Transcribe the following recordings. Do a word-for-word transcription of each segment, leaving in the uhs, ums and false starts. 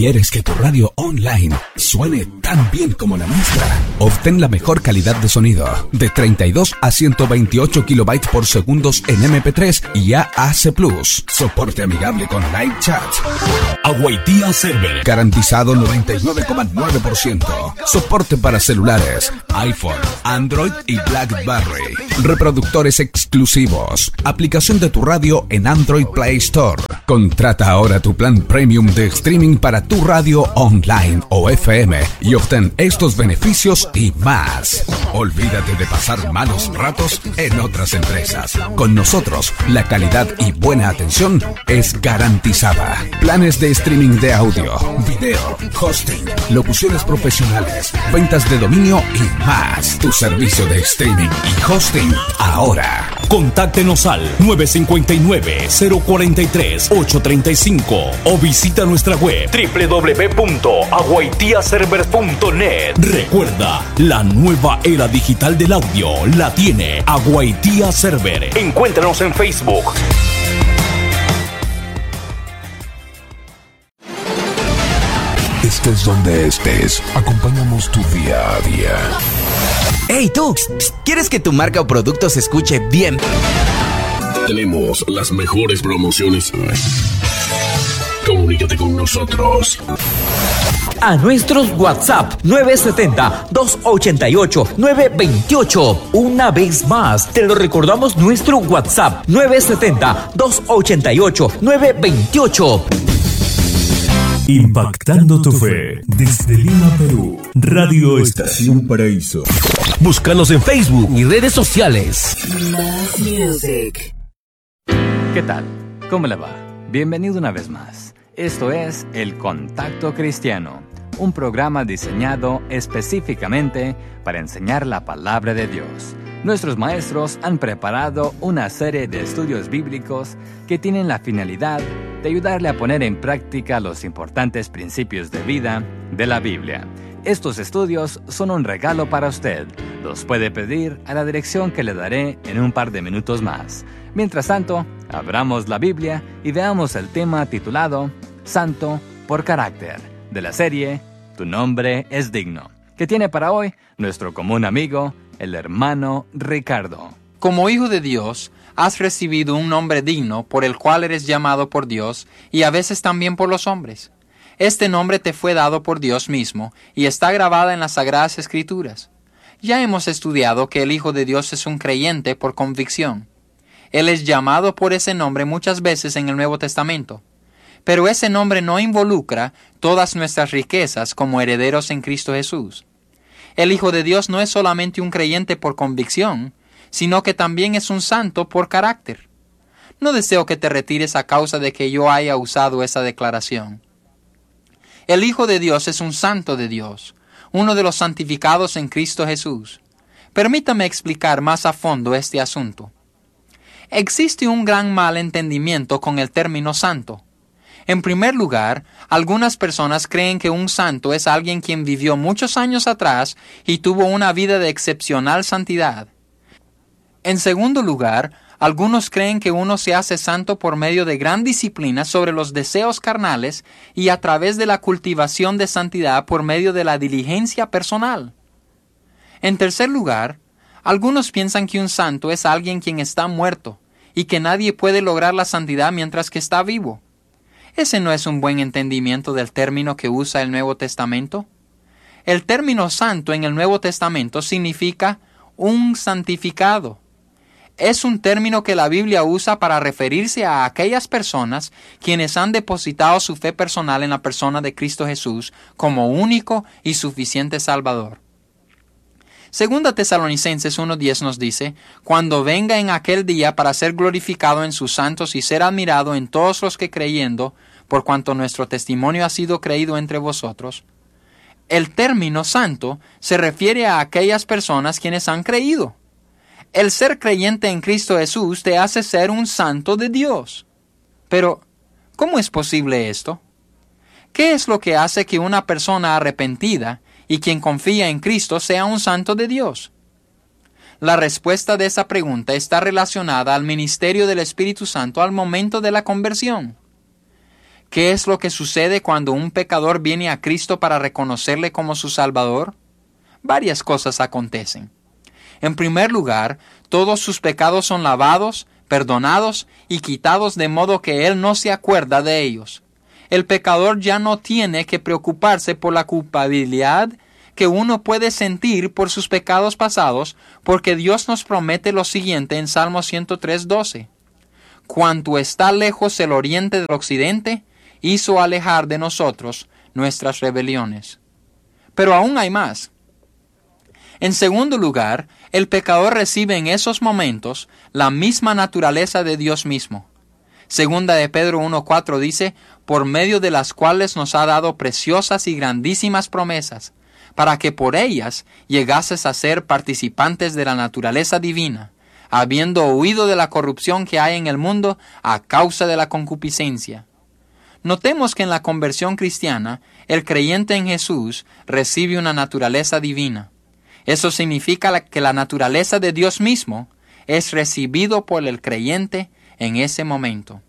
¿Quieres que tu radio online suene tan bien como la nuestra? Obtén la mejor calidad de sonido de treinta y dos a ciento veintiocho kilobytes por segundos en eme pe tres y A A C plus. Soporte amigable con live chat. Aguaitía Server. Garantizado noventa y nueve coma nueve por ciento. Soporte para celulares, iPhone, Android y BlackBerry. Reproductores exclusivos. Aplicación de tu radio en Android Play Store. Contrata ahora tu plan premium de streaming para tu radio online o F M y obtén estos beneficios y más. Olvídate de pasar malos ratos en otras empresas. Con nosotros, la calidad y buena atención es garantizada. Planes de streaming de audio, video, hosting, locuciones profesionales, ventas de dominio y más. Tu servicio de streaming y hosting ahora. Contáctenos al nueve cinco nueve, cero cuatro tres, ocho tres cinco o visita nuestra web doble u doble u doble u punto aguaitía server punto net. Recuerda, la nueva era digital del audio la tiene Aguaitía Server. Encuéntranos en Facebook. Estés donde estés, acompañamos tu día a día. ¡Hey tú! ¿Quieres que tu marca o producto se escuche bien? Tenemos las mejores promociones. Comunícate con nosotros. A nuestros WhatsApp nueve siete cero, dos ocho ocho, nueve dos ocho. Una vez más, te lo recordamos, nuestro WhatsApp nueve siete cero, dos ocho ocho, nueve dos ocho. Impactando tu fe desde Lima, Perú. Radio Estación Paraíso. Búscanos en Facebook y redes sociales. Más Music. ¿Qué tal? ¿Cómo le va? Bienvenido una vez más. Esto es El Contacto Cristiano, un programa diseñado específicamente para enseñar la palabra de Dios. Nuestros maestros han preparado una serie de estudios bíblicos que tienen la finalidad de ayudarle a poner en práctica los importantes principios de vida de la Biblia. Estos estudios son un regalo para usted. Los puede pedir a la dirección que le daré en un par de minutos más. Mientras tanto, abramos la Biblia y veamos el tema titulado Santo por Carácter, de la serie Tu Nombre es Digno, que tiene para hoy nuestro común amigo, el hermano Ricardo. Como hijo de Dios, has recibido un nombre digno por el cual eres llamado por Dios y a veces también por los hombres. Este nombre te fue dado por Dios mismo y está grabada en las Sagradas Escrituras. Ya hemos estudiado que el Hijo de Dios es un creyente por convicción. Él es llamado por ese nombre muchas veces en el Nuevo Testamento. Pero ese nombre no involucra todas nuestras riquezas como herederos en Cristo Jesús. El Hijo de Dios no es solamente un creyente por convicción, sino que también es un santo por carácter. No deseo que te retires a causa de que yo haya usado esa declaración. El Hijo de Dios es un santo de Dios, uno de los santificados en Cristo Jesús. Permítame explicar más a fondo este asunto. Existe un gran malentendimiento con el término santo. En primer lugar, algunas personas creen que un santo es alguien quien vivió muchos años atrás y tuvo una vida de excepcional santidad. En segundo lugar, algunos creen que uno se hace santo por medio de gran disciplina sobre los deseos carnales y a través de la cultivación de santidad por medio de la diligencia personal. En tercer lugar, algunos piensan que un santo es alguien quien está muerto y que nadie puede lograr la santidad mientras que está vivo. Ese no es un buen entendimiento del término que usa el Nuevo Testamento. El término santo en el Nuevo Testamento significa un santificado. Es un término que la Biblia usa para referirse a aquellas personas quienes han depositado su fe personal en la persona de Cristo Jesús como único y suficiente Salvador. Segunda Tesalonicenses uno diez nos dice, cuando venga en aquel día para ser glorificado en sus santos y ser admirado en todos los que creyendo, por cuanto nuestro testimonio ha sido creído entre vosotros. El término santo se refiere a aquellas personas quienes han creído. El ser creyente en Cristo Jesús te hace ser un santo de Dios. Pero, ¿cómo es posible esto? ¿Qué es lo que hace que una persona arrepentida y quien confía en Cristo sea un santo de Dios? La respuesta de esa pregunta está relacionada al ministerio del Espíritu Santo al momento de la conversión. ¿Qué es lo que sucede cuando un pecador viene a Cristo para reconocerle como su Salvador? Varias cosas acontecen. En primer lugar, todos sus pecados son lavados, perdonados y quitados de modo que Él no se acuerda de ellos. El pecador ya no tiene que preocuparse por la culpabilidad que uno puede sentir por sus pecados pasados, porque Dios nos promete lo siguiente en Salmo ciento tres, doce. Cuanto está lejos el oriente del occidente, hizo alejar de nosotros nuestras rebeliones. Pero aún hay más. En segundo lugar, el pecador recibe en esos momentos la misma naturaleza de Dios mismo. Segunda de Pedro uno cuatro dice, por medio de las cuales nos ha dado preciosas y grandísimas promesas, para que por ellas llegases a ser participantes de la naturaleza divina, habiendo huido de la corrupción que hay en el mundo a causa de la concupiscencia. Notemos que en la conversión cristiana, el creyente en Jesús recibe una naturaleza divina. Eso significa que la naturaleza de Dios mismo es recibido por el creyente en ese momento.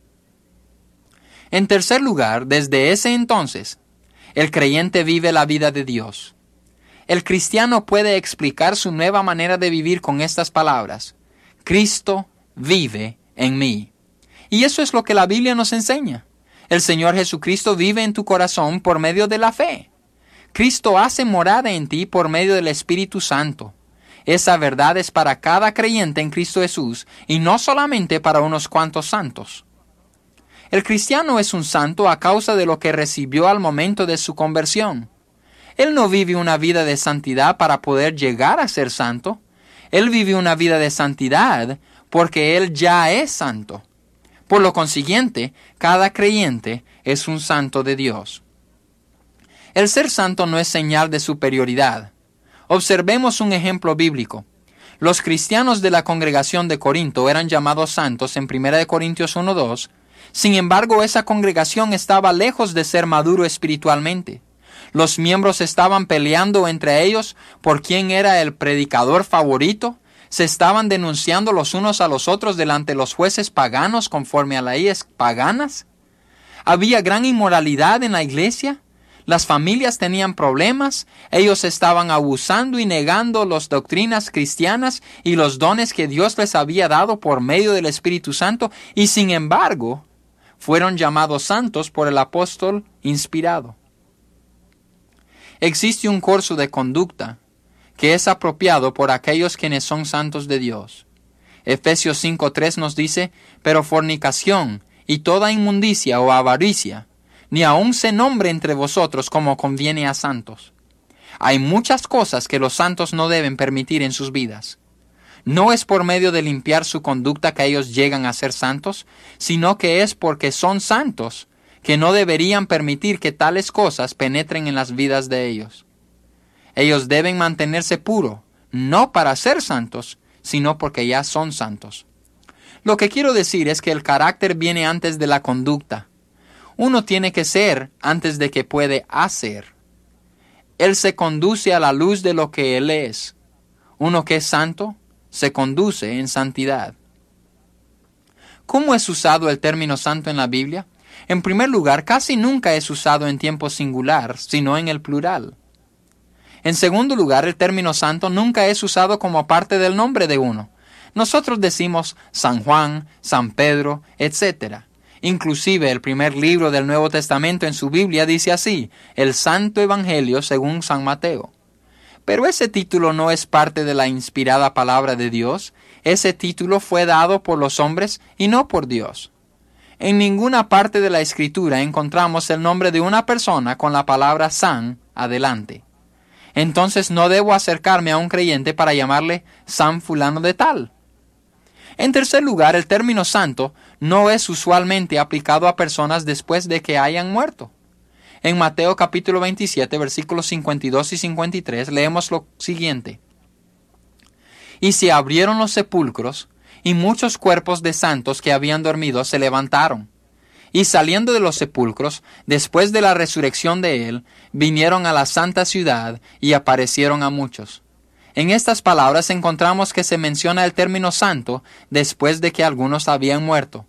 En tercer lugar, desde ese entonces, el creyente vive la vida de Dios. El cristiano puede explicar su nueva manera de vivir con estas palabras: Cristo vive en mí. Y eso es lo que la Biblia nos enseña. El Señor Jesucristo vive en tu corazón por medio de la fe. Cristo hace morada en ti por medio del Espíritu Santo. Esa verdad es para cada creyente en Cristo Jesús y no solamente para unos cuantos santos. El cristiano es un santo a causa de lo que recibió al momento de su conversión. Él no vive una vida de santidad para poder llegar a ser santo. Él vive una vida de santidad porque Él ya es santo. Por lo consiguiente, cada creyente es un santo de Dios. El ser santo no es señal de superioridad. Observemos un ejemplo bíblico. Los cristianos de la congregación de Corinto eran llamados santos en primera de Corintios uno dos. Sin embargo, esa congregación estaba lejos de ser maduro espiritualmente. Los miembros estaban peleando entre ellos por quién era el predicador favorito. Se estaban denunciando los unos a los otros delante de los jueces paganos conforme a las leyes paganas. Había gran inmoralidad en la iglesia. Las familias tenían problemas. Ellos estaban abusando y negando las doctrinas cristianas y los dones que Dios les había dado por medio del Espíritu Santo. Y sin embargo, fueron llamados santos por el apóstol inspirado. Existe un curso de conducta que es apropiado por aquellos quienes son santos de Dios. Efesios cinco tres nos dice, pero fornicación y toda inmundicia o avaricia, ni aun se nombre entre vosotros como conviene a santos. Hay muchas cosas que los santos no deben permitir en sus vidas. No es por medio de limpiar su conducta que ellos llegan a ser santos, sino que es porque son santos que no deberían permitir que tales cosas penetren en las vidas de ellos. Ellos deben mantenerse puros, no para ser santos, sino porque ya son santos. Lo que quiero decir es que el carácter viene antes de la conducta. Uno tiene que ser antes de que puede hacer. Él se conduce a la luz de lo que Él es. Uno que es santo se conduce en santidad. ¿Cómo es usado el término santo en la Biblia? En primer lugar, casi nunca es usado en tiempo singular, sino en el plural. En segundo lugar, el término santo nunca es usado como parte del nombre de uno. Nosotros decimos San Juan, San Pedro, etcétera. Inclusive el primer libro del Nuevo Testamento en su Biblia dice así, el Santo Evangelio según San Mateo. Pero ese título no es parte de la inspirada palabra de Dios. Ese título fue dado por los hombres y no por Dios. En ninguna parte de la Escritura encontramos el nombre de una persona con la palabra San adelante. Entonces no debo acercarme a un creyente para llamarle San fulano de tal. En tercer lugar, el término santo no es usualmente aplicado a personas después de que hayan muerto. En Mateo capítulo veintisiete, versículos cincuenta y dos y cincuenta y tres, leemos lo siguiente. Y se abrieron los sepulcros, y muchos cuerpos de santos que habían dormido se levantaron. Y saliendo de los sepulcros, después de la resurrección de él, vinieron a la santa ciudad y aparecieron a muchos. En estas palabras encontramos que se menciona el término santo después de que algunos habían muerto.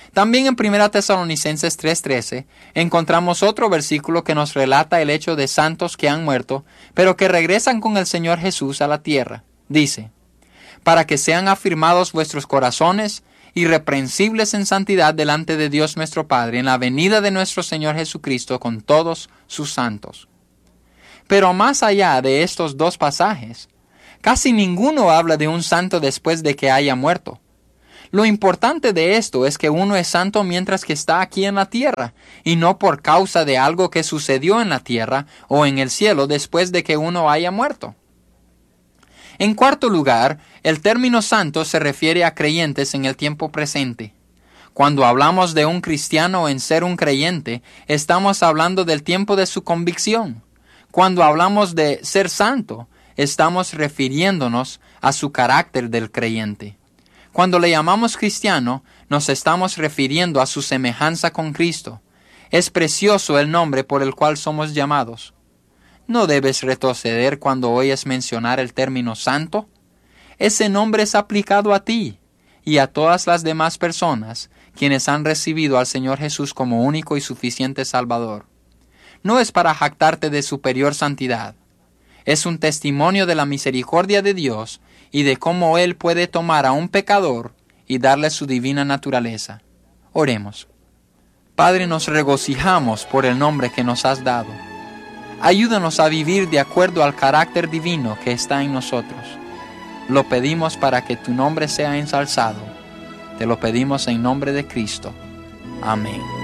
También en primera Tesalonicenses tres trece encontramos otro versículo que nos relata el hecho de santos que han muerto, pero que regresan con el Señor Jesús a la tierra. Dice, para que sean afirmados vuestros corazones, irreprensibles en santidad delante de Dios nuestro Padre, en la venida de nuestro Señor Jesucristo con todos sus santos. Pero más allá de estos dos pasajes, casi ninguno habla de un santo después de que haya muerto. Lo importante de esto es que uno es santo mientras que está aquí en la tierra, y no por causa de algo que sucedió en la tierra o en el cielo después de que uno haya muerto. En cuarto lugar, el término santo se refiere a creyentes en el tiempo presente. Cuando hablamos de un cristiano en ser un creyente, estamos hablando del tiempo de su convicción. Cuando hablamos de ser santo, estamos refiriéndonos a su carácter del creyente. Cuando le llamamos cristiano, nos estamos refiriendo a su semejanza con Cristo. Es precioso el nombre por el cual somos llamados. ¿No debes retroceder cuando oyes mencionar el término santo? Ese nombre es aplicado a ti y a todas las demás personas quienes han recibido al Señor Jesús como único y suficiente Salvador. No es para jactarte de superior santidad. Es un testimonio de la misericordia de Dios y de cómo Él puede tomar a un pecador y darle su divina naturaleza. Oremos. Padre, nos regocijamos por el nombre que nos has dado. Ayúdanos a vivir de acuerdo al carácter divino que está en nosotros. Lo pedimos para que tu nombre sea ensalzado. Te lo pedimos en nombre de Cristo. Amén.